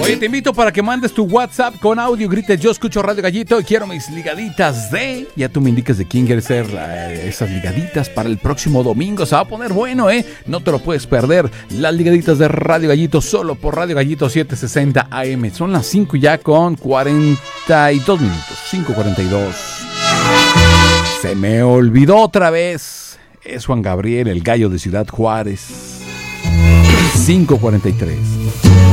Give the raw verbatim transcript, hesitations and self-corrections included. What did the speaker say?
Oye, te invito para que mandes tu WhatsApp con audio, grites yo escucho Radio Gallito y quiero mis ligaditas de... Ya tú me indicas de quién quieres ser eh, esas ligaditas para el próximo domingo. Se va a poner bueno, ¿eh? No te lo puedes perder. Las ligaditas de Radio Gallito solo por Radio Gallito setecientos sesenta A M. Son las cinco ya con cuarenta y dos minutos. cinco cuarenta y dos. Se me olvidó otra vez. Es Juan Gabriel, el gallo de Ciudad Juárez. cinco cuarenta y tres.